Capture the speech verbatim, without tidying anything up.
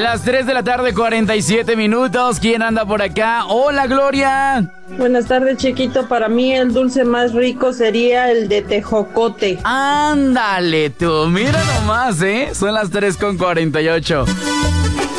las tres de la tarde, cuarenta y siete minutos. ¿Quién anda por acá? Hola, Gloria. Buenas tardes, chiquito. Para mí el dulce más rico sería el de tejocote. Ándale tú, mira nomás, ¿eh? Son las tres con cuarenta y ocho.